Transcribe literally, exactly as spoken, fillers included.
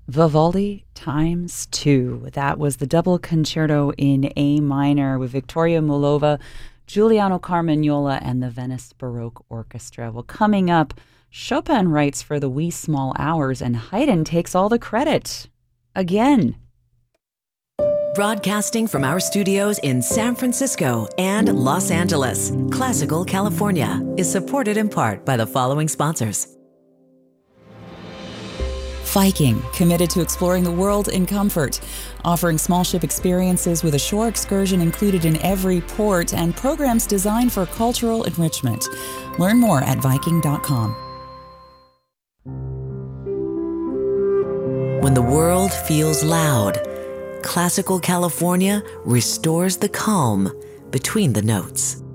Vivaldi times two. That was the double concerto in A minor with Victoria Mullova, Giuliano Carmagnola, and the Venice Baroque Orchestra. Well, coming up, Chopin writes for the wee small hours, and Haydn takes all the credit. Again. Broadcasting from our studios in San Francisco and Los Angeles, Classical California is supported in part by the following sponsors. Viking, committed to exploring the world in comfort, offering small ship experiences with a shore excursion included in every port and programs designed for cultural enrichment. Learn more at Viking dot com. When the world feels loud, Classical California restores the calm between the notes.